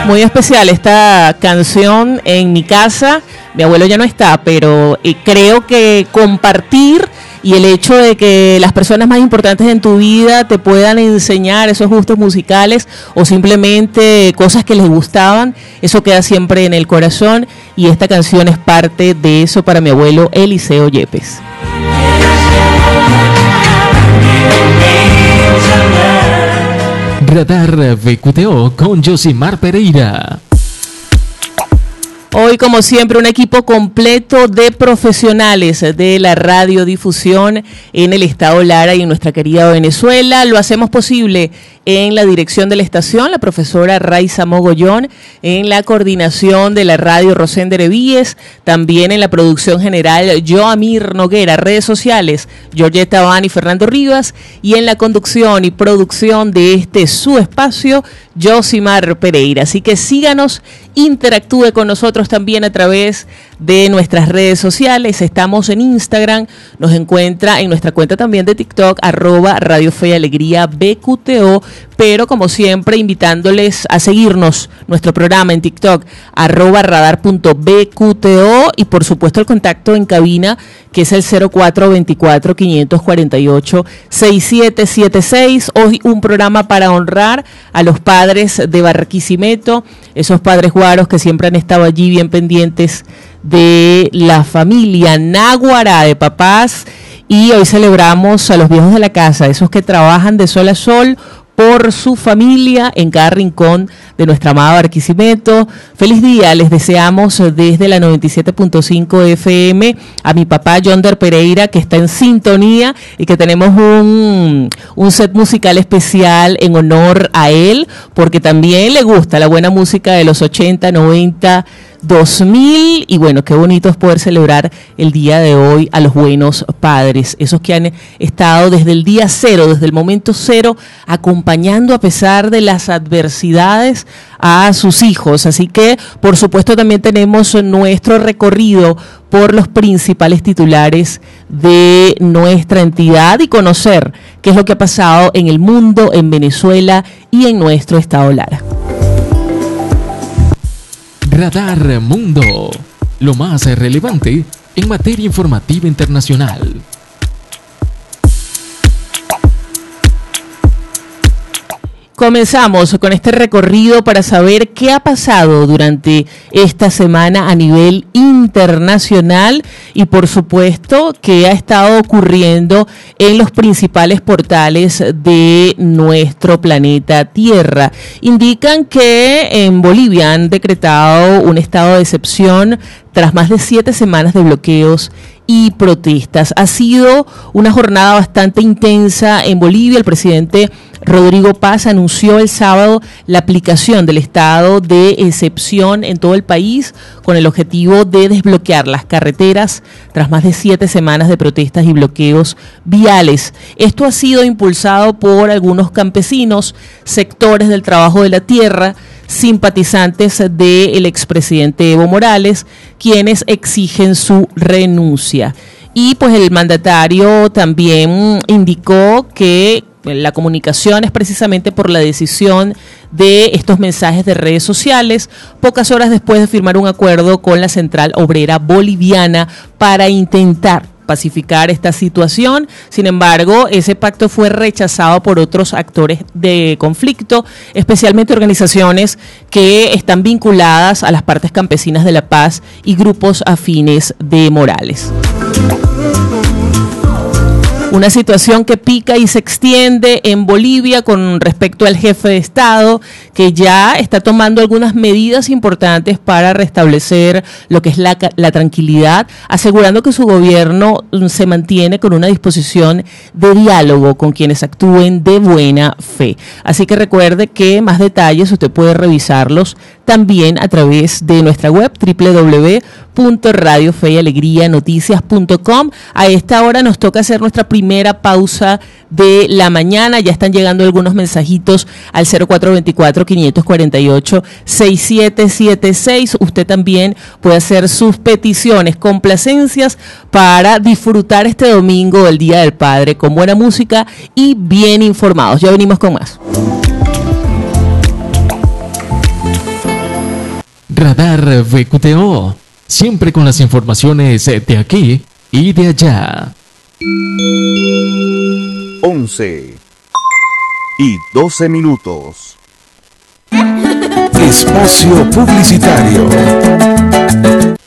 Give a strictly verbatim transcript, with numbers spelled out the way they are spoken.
Muy especial esta canción en mi casa. Mi abuelo ya no está, pero eh, creo que compartir y el hecho de que las personas más importantes en tu vida te puedan enseñar esos gustos musicales o simplemente cosas que les gustaban, eso queda siempre en el corazón, y esta canción es parte de eso para mi abuelo Eliseo Yepes. Radar V Q T O con Josimar Pereira. Hoy, como siempre, un equipo completo de profesionales de la radiodifusión en el estado Lara y en nuestra querida Venezuela. Lo hacemos posible en la dirección de la estación, la profesora Raiza Mogollón, en la coordinación de la radio Rosender Evíes, también en la producción general Joamir Noguera, redes sociales Georgetta Van y Fernando Rivas, y en la conducción y producción de este su espacio Josimar Pereira. Así que síganos, interactúe con nosotros también a través de nuestras redes sociales. Estamos en Instagram, nos encuentra en nuestra cuenta también de TikTok, arroba Radio Fe y Alegría B Q T O, pero como siempre invitándoles a seguirnos nuestro programa en TikTok, arroba radar punto B Q T O, y por supuesto el contacto en cabina, que es el cero cuatro veinticuatro, quinientos cuarenta y ocho, sesenta y siete setenta y seis. Hoy un programa para honrar a los padres de Barquisimeto, esos padres guaros que siempre han estado allí bien pendientes de la familia náguara de papás, y hoy celebramos a los viejos de la casa, esos que trabajan de sol a sol por su familia en cada rincón de nuestra amada Barquisimeto. Feliz día, les deseamos desde la noventa y siete punto cinco F M a mi papá Yonder Pereira, que está en sintonía, y que tenemos un, un set musical especial en honor a él, porque también le gusta la buena música de los ochenta, noventa, dos mil, y bueno, qué bonito es poder celebrar el día de hoy a los buenos padres, esos que han estado desde el día cero, desde el momento cero, acompañando a pesar de las adversidades a sus hijos. Así que, por supuesto, también tenemos nuestro recorrido por los principales titulares de nuestra entidad y conocer qué es lo que ha pasado en el mundo, en Venezuela y en nuestro estado Lara. Radar Mundo, lo más relevante en materia informativa internacional. Comenzamos con este recorrido para saber qué ha pasado durante esta semana a nivel internacional y, por supuesto, qué ha estado ocurriendo en los principales portales de nuestro planeta Tierra. Indican que en Bolivia han decretado un estado de excepción tras más de siete semanas de bloqueos y protestas. Ha sido una jornada bastante intensa en Bolivia. El presidente Rodrigo Paz anunció el sábado la aplicación del estado de excepción en todo el país con el objetivo de desbloquear las carreteras tras más de siete semanas de protestas y bloqueos viales. Esto ha sido impulsado por algunos campesinos, sectores del trabajo de la tierra, simpatizantes del expresidente Evo Morales, quienes exigen su renuncia. Y pues el mandatario también indicó que la comunicación es precisamente por la decisión de estos mensajes de redes sociales, pocas horas después de firmar un acuerdo con la Central Obrera Boliviana para intentar pacificar esta situación. Sin embargo, ese pacto fue rechazado por otros actores de conflicto, especialmente organizaciones que están vinculadas a las partes campesinas de La Paz y grupos afines de Morales. Una situación que pica y se extiende en Bolivia con respecto al jefe de Estado, que ya está tomando algunas medidas importantes para restablecer lo que es la, la tranquilidad, asegurando que su gobierno se mantiene con una disposición de diálogo con quienes actúen de buena fe. Así que recuerde que más detalles usted puede revisarlos también a través de nuestra web doble u doble u doble u punto radio fe y alegría noticias punto com. A esta hora nos toca hacer nuestra primera pausa de la mañana. Ya están llegando algunos mensajitos al cero cuatro veinticuatro, quinientos cuarenta y ocho, sesenta y siete setenta y seis. Usted también puede hacer sus peticiones, complacencias para disfrutar este domingo del Día del Padre con buena música y bien informados. Ya venimos con más. Radar V Q T O, siempre con las informaciones de aquí y de allá. once y doce minutos. Espacio publicitario.